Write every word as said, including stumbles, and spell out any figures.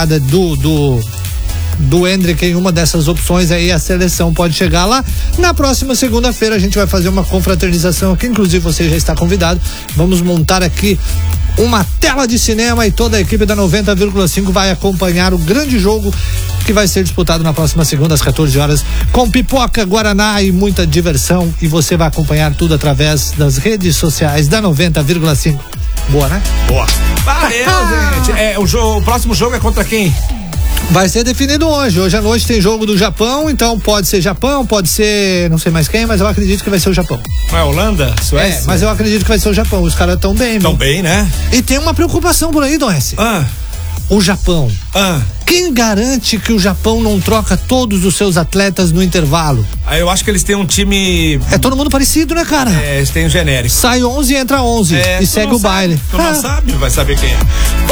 chegada do do do Endrick em uma dessas opções aí, a seleção pode chegar lá. Na próxima segunda-feira a gente vai fazer uma confraternização aqui, inclusive você já está convidado. Vamos montar aqui uma tela de cinema e toda a equipe da noventa vírgula cinco vai acompanhar o grande jogo que vai ser disputado na próxima segunda às quatorze horas, com pipoca, guaraná e muita diversão, e você vai acompanhar tudo através das redes sociais da noventa vírgula cinco. Boa, né? Boa. Valeu, gente. É, o, jogo, o próximo jogo é contra quem? Vai ser definido hoje. Hoje à noite tem jogo do Japão, então pode ser Japão, pode ser não sei mais quem, mas eu acredito que vai ser o Japão. Não é Holanda? Suécia? É, mas eu acredito que vai ser o Japão. Os caras estão bem, Estão bem, né? E tem uma preocupação por aí, Dom S. Ah. O Japão. Ah. Quem garante que o Japão não troca todos os seus atletas no intervalo? Ah, eu acho que eles têm um time... É todo mundo parecido, né, cara? É, eles têm um genérico. Sai onze e entra onze. É, e segue o sabe, baile. Tu não ah. sabe, vai saber quem é.